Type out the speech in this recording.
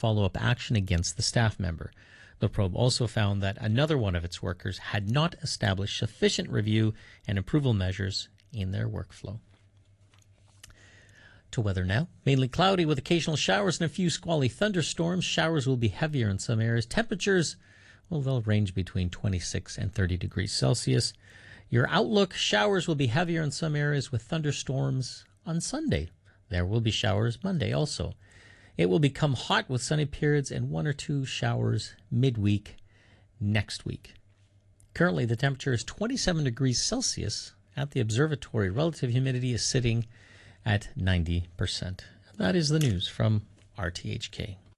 follow-up action against the staff member. The probe also found that another one of its workers had not established sufficient review and approval measures in their workflow. To weather now. Mainly cloudy with occasional showers and a few squally thunderstorms. Showers will be heavier in some areas. Temperatures, well, they'll range between 26 and 30 degrees Celsius. Your outlook, showers will be heavier in some areas with thunderstorms on Sunday. There will be showers Monday also. It will become hot with sunny periods and 1 or 2 showers midweek next week. Currently, the temperature is 27 degrees Celsius at the observatory. Relative humidity is sitting at 90%. That is the news from RTHK.